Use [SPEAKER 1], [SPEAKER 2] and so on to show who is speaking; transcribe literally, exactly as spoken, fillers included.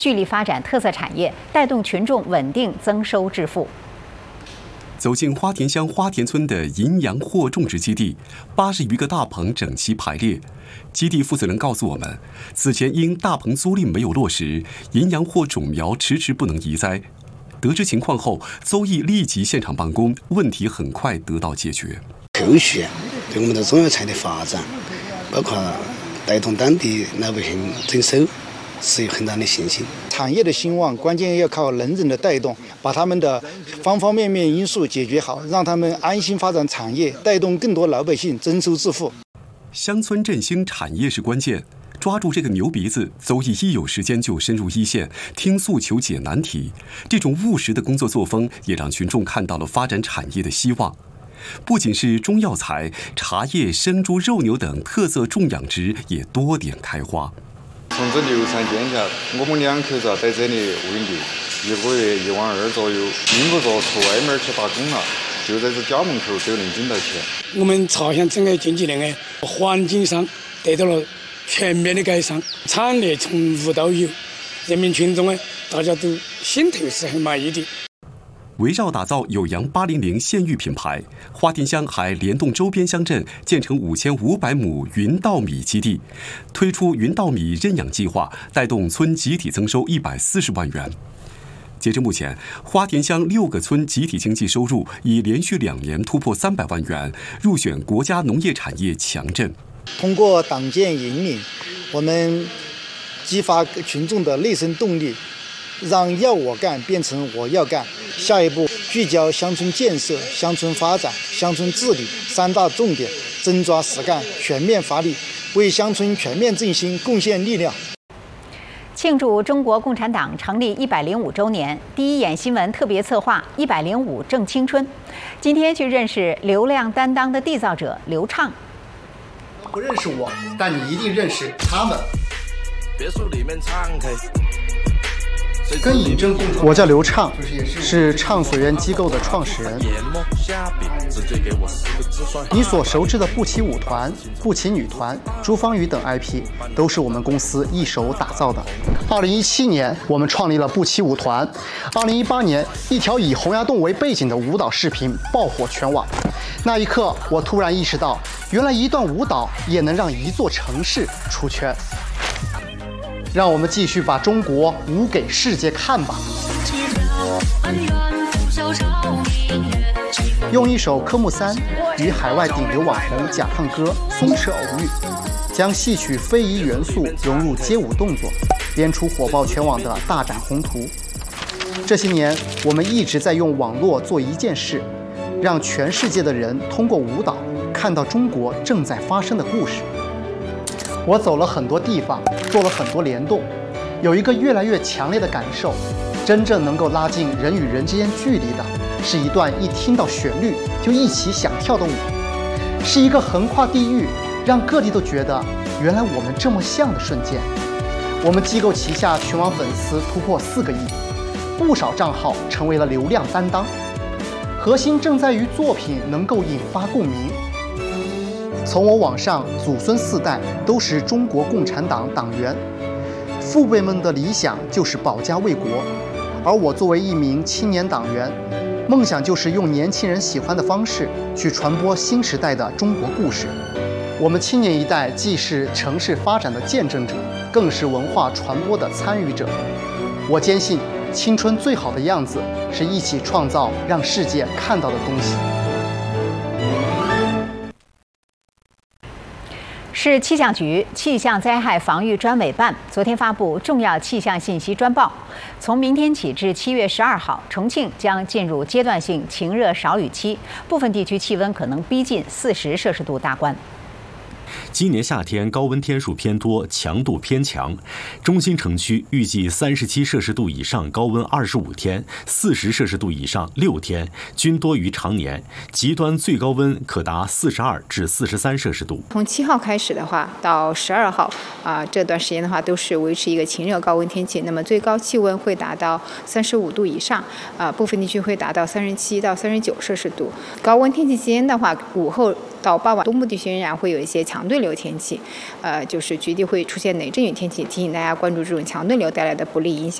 [SPEAKER 1] 聚力发展特色产业，带动群众稳定增收致富。
[SPEAKER 2] 走进花田乡花田村的银阳货种植基地，八十余个大棚整齐排列。基地负责人告诉我们，此前因大棚租赁没有落实，银阳货种苗迟迟不能移栽。得知情况后，邹毅立即现场办公，问题很快得到解决。
[SPEAKER 3] 后续对我们的中药材的发展，包括带动当地老百姓增收，是有很大的信心。
[SPEAKER 4] 产业的兴旺，关键要靠能人的带动，把他们的方方面面因素解决好，让他们安心发展产业，带动更多老百姓增收致富。
[SPEAKER 2] 乡村振兴产业是关键，抓住这个牛鼻子，邹毅一有时间就深入一线，听诉求解难题。这种务实的工作作风，也让群众看到了发展产业的希望。不仅是中药材、茶叶、生猪、肉牛等特色种养殖也多点开花。
[SPEAKER 5] 从这流程建下，我们两口子在这里务农，一个月一万二左右，并不说出外面去打工了，就在这家门口都能挣到钱。
[SPEAKER 6] 我们朝阳整个经济链的环境上得到了全面的改善，产业从无到有，人民群众呢，大家都心头是很满意的。
[SPEAKER 2] 围绕打造酉阳八零零县域品牌，花田乡还联动周边乡镇建成五千五百亩云稻米基地，推出云稻米认养计划，带动村集体增收一百四十万元。截至目前，花田乡六个村集体经济收入已连续两年突破三百万元，入选国家农业产业强镇。
[SPEAKER 4] 通过党建引领，我们激发群众的内生动力，让要我干变成我要干。下一步聚焦乡村建设、乡村发展、乡村治理三大重点，真抓实干，全面发力，为乡村全面振兴贡献力量。
[SPEAKER 1] 庆祝中国共产党成立一百零五周年，第一眼新闻特别策划一百零五正青春。今天去认识流量担当的缔造者刘畅。
[SPEAKER 7] 不认识我，但你一定认识他们。别墅里面唱开。跟尹正共同，
[SPEAKER 8] 我叫刘畅，是畅所园机构的创始人。你所熟知的步骑舞团、步骑女团、朱芳雨等 I P 都是我们公司一手打造的。二零一七年，我们创立了步骑舞团。二零一八年，一条以洪崖洞为背景的舞蹈视频爆火全网。那一刻，我突然意识到，原来一段舞蹈也能让一座城市出圈。让我们继续把中国舞给世界看吧！用一首科目三与海外顶流网红贾胖哥松弛偶遇，将戏曲非遗元素融入街舞动作，编出火爆全网的大展宏图。这些年，我们一直在用网络做一件事，让全世界的人通过舞蹈看到中国正在发生的故事。我走了很多地方，做了很多联动，有一个越来越强烈的感受：真正能够拉近人与人之间距离的，是一段一听到旋律就一起想跳的舞，是一个横跨地域，让各地都觉得原来我们这么像的瞬间。我们机构旗下全网粉丝突破四个亿，不少账号成为了流量担当。核心正在于作品能够引发共鸣。从我往上，祖孙四代都是中国共产党党员，父辈们的理想就是保家卫国，而我作为一名青年党员，梦想就是用年轻人喜欢的方式去传播新时代的中国故事。我们青年一代既是城市发展的见证者，更是文化传播的参与者。我坚信，青春最好的样子是一起创造让世界看到的东西。
[SPEAKER 1] 市气象局气象灾害防御专委办昨天发布重要气象信息专报，从明天起至七月十二号，重庆将进入阶段性晴热少雨期，部分地区气温可能逼近四十摄氏度大关。
[SPEAKER 9] 今年夏天高温天数偏多，强度偏强。中心城区预计三十七摄氏度以上高温二十五天，四十摄氏度以上六天，均多于常年。极端最高温可达四十二至四十三摄氏度。
[SPEAKER 10] 从七号开始的话，到十二号啊、呃、这段时间的话，都是维持一个晴热高温天气。那么最高气温会达到三十五度以上，啊、呃、部分地区会达到三十七到三十九摄氏度。高温天气期间的话，午后到傍晚，东部地区仍然会有一些强对流天气，呃，就是局地会出现雷阵雨天气，提醒大家关注这种强对流带来的不利影响。